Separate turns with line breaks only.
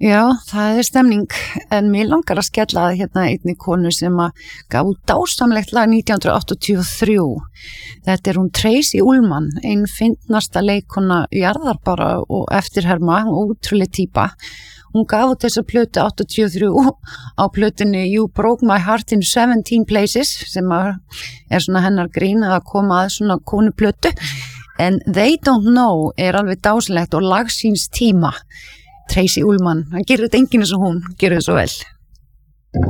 Já, það stemning, en mér langar að skella að hérna einni konu sem að gaf út dásamlegt lag 1983. Þetta hún Tracy Ullman, ein fyndnasta leikkona jarðar bara og eftirherma og útrúleg típa. Hún gaf út þessa plötu 83 á plötunni You Broke My Heart in 17 Places sem svona hennar grín að koma að svona konuplötu. En They Don't Know alveg dásamlegt og lag síns tíma. Tracy Ullman, hann gerir þetta enginn eins og hún, gerir þetta svo vel.